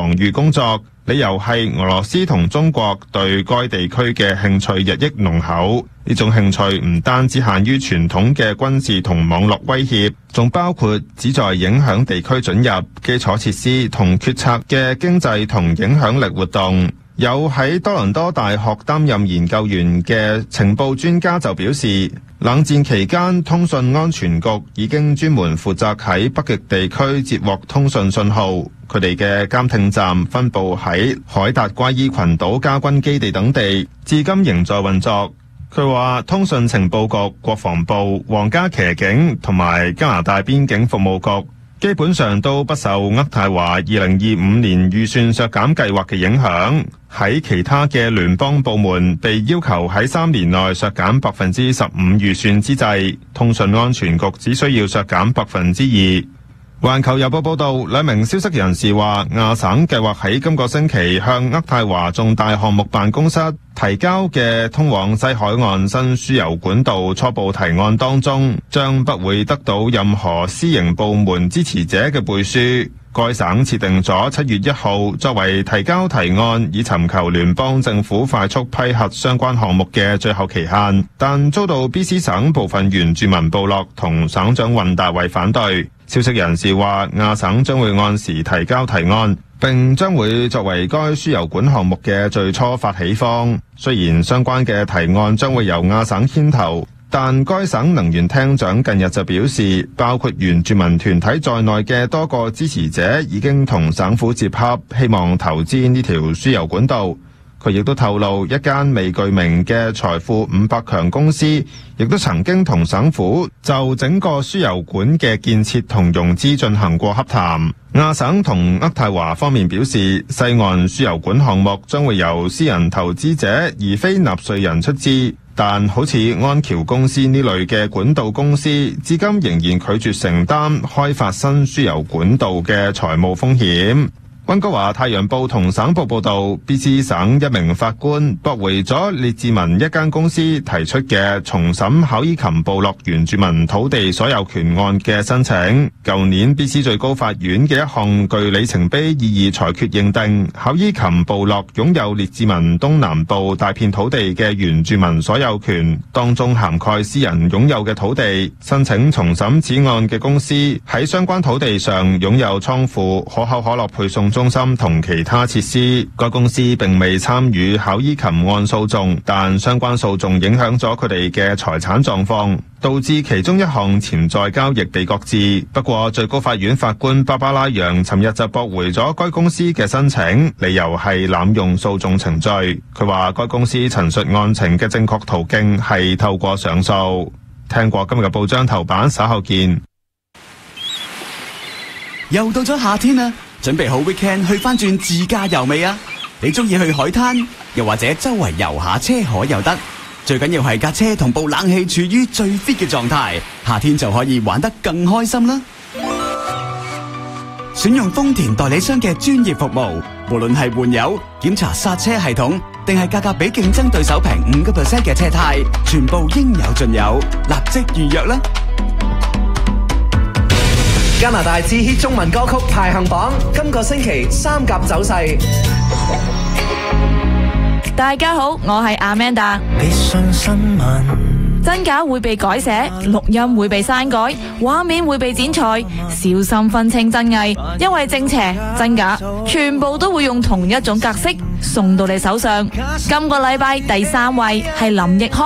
防禦工作，理由係俄羅斯同中國對該地區嘅興趣日益濃厚。呢種興趣唔單止限於傳統嘅軍事同網絡威脅，仲包括旨在影響地區准入、基礎設施同決策嘅經濟同影響力活動。有喺多倫多大學擔任研究員嘅情報專家就表示，冷戰期間通訊安全局已經專門負責喺北極地區截獲通訊信號，佢哋嘅監聽站分佈喺海達圭伊群島加軍基地等地，至今仍在運作。佢話通訊情報局、國防部、皇家騎警同埋加拿大邊境服務局基本上都不受渥太華2025年預算削減計劃嘅影響。喺其他嘅聯邦部門被要求喺3年內削減15%預算之際，通訊安全局只需要削減2%。環球郵報報道，兩名消息人士話，亞省計劃喺今個星期向渥太華重大項目辦公室提交嘅通往西海岸新輸油管道初步提案當中，將不會得到任何私營部門支持者嘅背書。該省設定咗7月1號作為提交提案以尋求聯邦政府快速批核相關項目嘅最後期限，但遭到 BC 省部分原住民部落同省長運大衛反對。消息人士話，亞省將會按時提交提案，並將會作為該輸油管項目嘅最初發起方。雖然相關嘅提案將會由亞省牽頭，但該省能源廳長近日就表示，包括原住民團體在內嘅多個支持者已經同省府接洽，希望投資呢條輸油管道。佢亦都透露，一間未具名嘅財富500強公司亦都曾經同省府就整個輸油管嘅建設同融資進行過洽談。亞省同渥太華方面表示，西岸輸油管項目將會由私人投資者而非納稅人出資，但好似安橋公司呢類嘅管道公司，至今仍然拒絕承擔開發新輸油管道嘅財務風險。溫哥華太陽報同省報報道 ，BC 省一名法官駁回咗列治文一間公司提出嘅重審考伊琴部落原住民土地所有權案嘅申請。舊年 BC 最高法院嘅一項具里程碑意義裁決認定，考伊琴部落擁有列治文東南部大片土地嘅原住民所有權，當中涵蓋私人擁有嘅土地。申請重審此案嘅公司喺相關土地上擁有倉庫、可口可樂配送中心同其他設施。該公司並未參與考伊琴案訴訟，但相關訴訟影響咗佢哋嘅財產狀況，導致其中一項潛在交易被擱置。不過最高法院法官芭芭拉楊尋日就駁回咗該公司嘅申請，理由係濫用訴訟程序。佢話該公司陳述案情嘅正確途徑係透過上訴。聽過今日嘅報章頭版，稍後見。 又到咗夏天啦，準備好 weekend 去翻轉自駕遊未啊？你中意去海灘，又或者周圍遊下車河又得，最緊要係架車同部冷氣處於最 fit 嘅狀態，夏天就可以玩得更開心啦。選用豐田代理商嘅專業服務，無論係換油、檢查剎車系統，定係價格比競爭對手平5% 嘅車胎，全部應有盡有，立即預約啦！ 加拿大致 hit 中文歌曲排行榜，今個星期三甲走勢。 大家好，我係 Amanda。 必信新聞， 真假會被改寫，錄音會被刪改，畫面會被剪裁，小心分清真偽，因為正邪真假全部都會用同一種格式送到你手上。今個禮拜第3位係林奕匡。